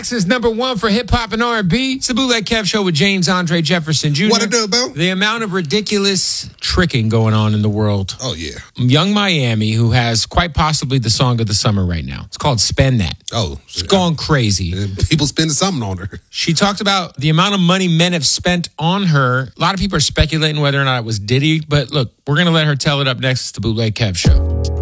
This is number one for hip hop and R&B. It's the Bootleg Kev Show with James Andre Jefferson Jr. What it do, Bill? The amount of ridiculous tricking going on in the world. Oh, yeah. Young Miami, who has quite possibly the song of the summer right now. It's called Spend That. Oh. It's gone crazy. People spending something on her. She talked about the amount of money men have spent on her. A lot of people are speculating whether or not it was Diddy. But look, we're going to let her tell it up next. It's the Bootleg Kev Show.